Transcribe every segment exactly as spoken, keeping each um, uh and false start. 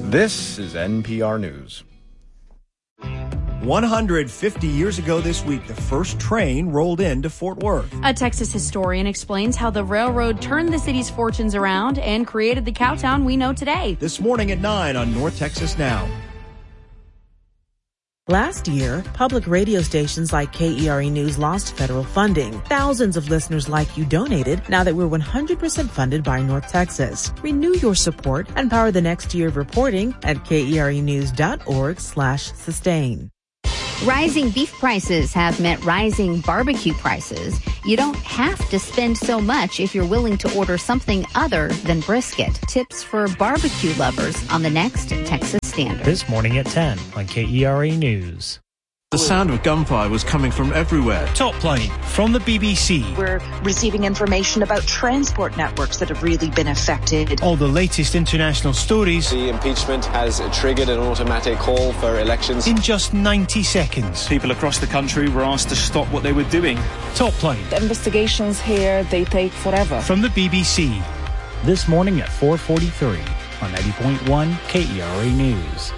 This is N P R News. one hundred fifty years ago this week, the first train rolled into Fort Worth. A Texas historian explains how the railroad turned the city's fortunes around and created the cowtown we know today. This morning at nine on North Texas Now. Last year, public radio stations like K E R E News lost federal funding. Thousands of listeners like you donated now that we're one hundred percent funded by North Texas. Renew your support and power the next year of reporting at kerenews.org slash sustain. Rising beef prices have meant rising barbecue prices. You don't have to spend so much if you're willing to order something other than brisket. Tips for barbecue lovers on the next Texas Standard. This morning at ten on K E R E News. The sound of gunfire was coming from everywhere. Top Plane from the B B C. We're receiving information about transport networks that have really been affected. All the latest international stories. The impeachment has triggered an automatic call for elections. In just ninety seconds. People across the country were asked to stop what they were doing. Top Plane. The investigations here, they take forever. From the B B C. This morning at four forty-three on ninety point one K E R E News.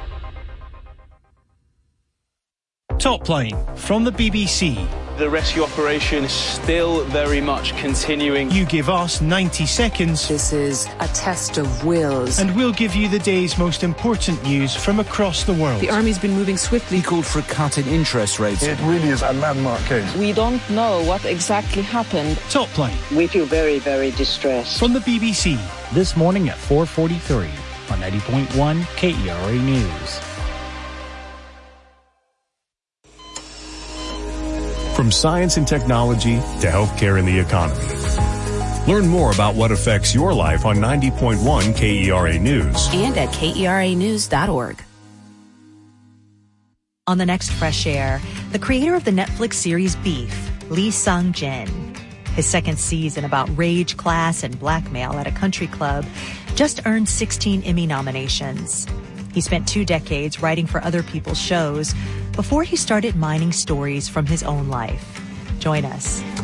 Top Plane from the B B C. The rescue operation is still very much continuing. You give us ninety seconds. This is a test of wills. And we'll give you the day's most important news from across the world. The Army's been moving swiftly. He called for a cut in interest rates. It really is a landmark case. We don't know what exactly happened. Top Plane. We feel very, very distressed. From the B B C. This morning at four forty-three on ninety point one K E R E News. From science and technology to healthcare and the economy. Learn more about what affects your life on ninety point one K E R A News. And at K E R A news dot org. On the next Fresh Air, the creator of the Netflix series Beef, Lee Sung-jin. His second season about rage, class, and blackmail at a country club just earned sixteen Emmy nominations. He spent two decades writing for other people's shows before he started mining stories from his own life. Join us.